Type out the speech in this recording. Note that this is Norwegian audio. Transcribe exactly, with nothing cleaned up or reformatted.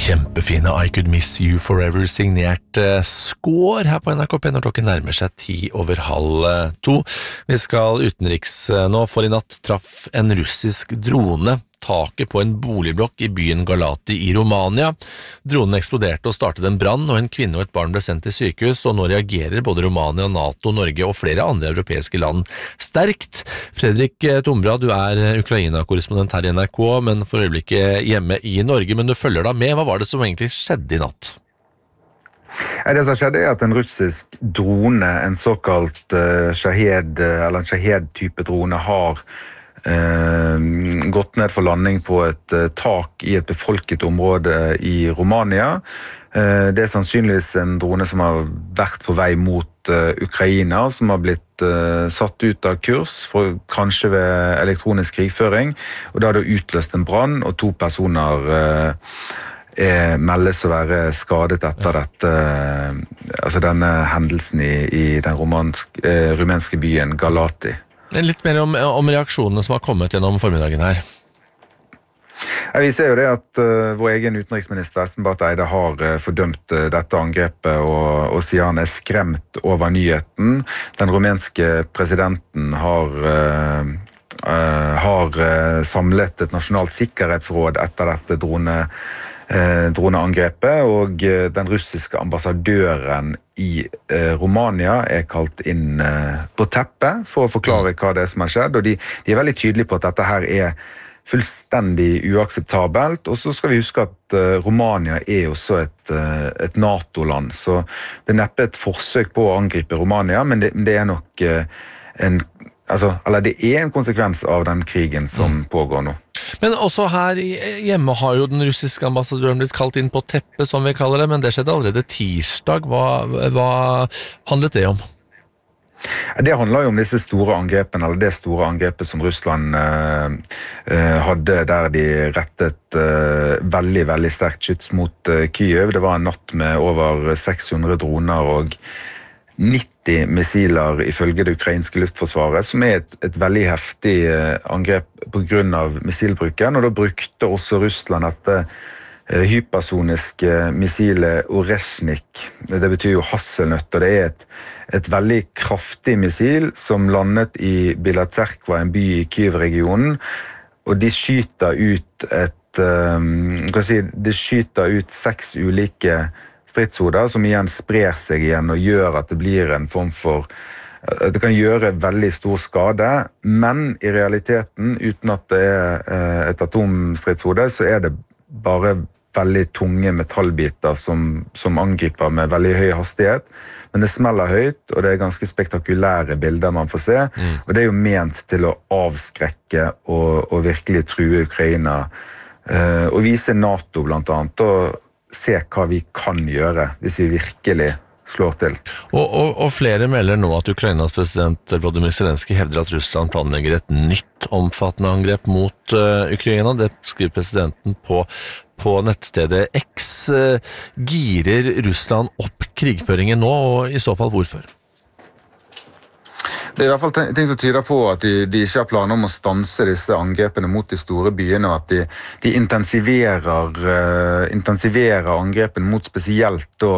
kjempefine I Could Miss You Forever signert uh, score her på N R K P når klokken nærmer seg ti over halv uh, to. Vi skal utenriks uh, nå, for i natt traff en russisk drone taket på en boligblokk i byen Galati i Romania. Dronen eksploderte og startet en brann, og en kvinne og et barn ble sendt til sykehus, og nå reagerer både Romania, NATO, Norge og flere andre europeiske land sterkt. Fredrik Tombrad, du er Ukraina-korrespondent her i N R K, men for øyeblikket hjemme i Norge, men du følger da med. Hva var det som egentlig skjedde i natt? Det som skjedde er at en russisk drone, en såkalt uh, Shahed, eller en Shahed-type drone, har Uh, gått ned for landing på et uh, tak i et befolket område i Romania. Uh, det er sannsynligvis en drone som har vært på vei mot uh, Ukraina, som har blitt uh, satt ut av kurs, for, kanskje ved elektronisk krigføring, og da har det utløst en brann, og to personer uh, er, meldes å være skadet etter dette, uh, altså denne hendelsen i, i den romansk, uh, rumenske byen Galati. Litt mer om, om reaksjonene som har kommet gjennom formiddagen her. Ja, vi ser jo det at uh, vår egen utenriksminister Espen Barth Eide har uh, fordømt uh, dette angrepet og, og sier han er skremt over nyheten. Den rumenske presidenten har, uh, uh, har uh, samlet et nasjonalt sikkerhetsråd etter dette drone droneangrepet, og den russiske ambassadøren i Romania er kalt inn på teppet for å forklare hva det er som har skjedd, og de, de er veldig tydelige på at dette her er fullstendig uakseptabelt, og så skal vi huske at Romania er også et, et NATO-land, så det er neppe et forsøk på å angripe Romania, men det, det er nok en Altså, eller det er en konsekvens av den krigen som mm. pågår nå. Men også her hjemme har jo den russiske ambassadøren blitt kalt inn på teppet, som vi kaller det, men det skjedde allerede tirsdag. Hva, hva handlet det om? Det handler jo om disse store angrepene, eller det store angrepet som Russland uh, uh, hadde, der de rettet uh, veldig, veldig sterkt skyts mot uh, Kyiv. Det var en natt med over seks hundre droner og nitti missiler ifølge det ukrainske luftforsvaret, som er et, et veldig heftig angrep på grunn av missilbruken, og da brukte også Russland dette hypersoniske missilet Oreshnik. Det betyr jo hasselnøtt, og det er et, et veldig kraftig missil som landet i Bilatserkva, en by i Kyiv-regionen, og de skyter ut et, um, kan si, de skyter ut seks ulike stridshoder som igjen sprer seg igjen og gjør at det blir en form for det kan gjøre veldig stor skade, men i realiteten, uten at det er et atomstridshode, så er det bare veldig tunge metallbiter som, som angriper med veldig høy hastighet, men det smeller høyt, og det er ganske spektakulære bilder man får se, mm. og det er jo ment til å avskrekke og, og virkelig true Ukraina, og vise NATO blant annet, og se hva vi kan gjøre hvis vi virkelig slår til. Og, og, og flere melder nå at Ukrainas president Volodymyr Zelenskyj hevder at Russland planlegger et nytt omfattende angrep mot uh, Ukraina. Det skriver presidenten på, på nettstedet X. Uh, girer Russland opp krigføringen nå, og i så fall hvorfor? Det er i hvert fall ting som tyder på at de, de ikke har planer om å stanse disse angrepene mot de store byene, og at de, de intensiverer, uh, intensiverer angrepene mot spesielt da